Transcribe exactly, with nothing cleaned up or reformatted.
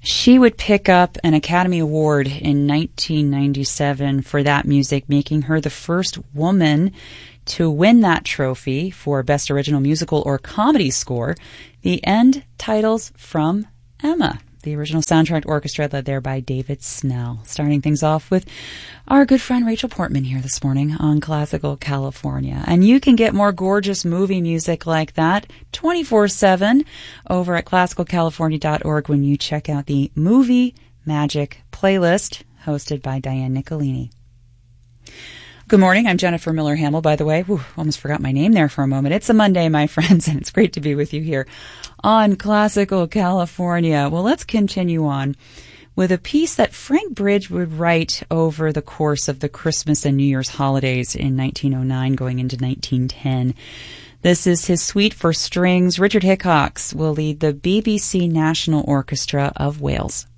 She would pick up an Academy Award in nineteen ninety-seven for that music, making her the first woman to win that trophy for Best Original Musical or Comedy Score. The end titles from Emma, the original soundtrack orchestra led there by David Snell. Starting things off with our good friend Rachel Portman here this morning on Classical California. And you can get more gorgeous movie music like that twenty-four seven over at classical california dot org when you check out the Movie Magic playlist hosted by Diane Nicolini. Good morning. I'm Jennifer Miller Hamill, by the way. Whew, almost forgot my name there for a moment. It's a Monday, my friends, and it's great to be with you here on Classical California. Well, let's continue on with a piece that Frank Bridge would write over the course of the Christmas and New Year's holidays in nineteen oh nine going into nineteen ten. This is his suite for strings. Richard Hickox will lead the B B C National Orchestra of Wales.